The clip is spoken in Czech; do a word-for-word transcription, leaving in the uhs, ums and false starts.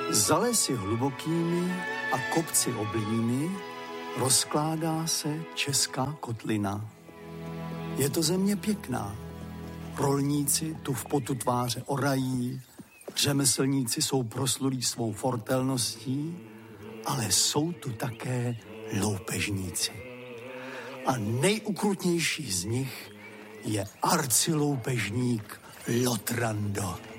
Za lesy hlubokými a kopci oblíny rozkládá se česká kotlina. Je to země pěkná. Rolníci tu v potu tváře orají, řemeslníci jsou proslulí svou fortelností, ale jsou tu také loupežníci. A nejukrutnější z nich je arciloupežník Lotrando.